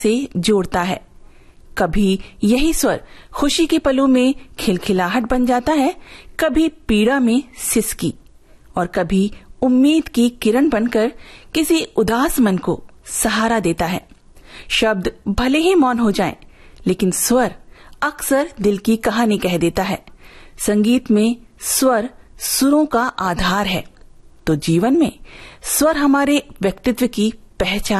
से जोड़ता है। कभी यही स्वर खुशी के पलों में खिलखिलाहट बन जाता है, कभी पीड़ा में सिसकी और कभी उम्मीद की किरण बनकर किसी उदास मन को सहारा देता है। शब्द भले ही मौन हो जाएं, लेकिन स्वर अक्सर दिल की कहानी कह देता है। संगीत में स्वर सुरों का आधार है, तो जीवन में स्वर हमारे व्यक्तित्व की पहचान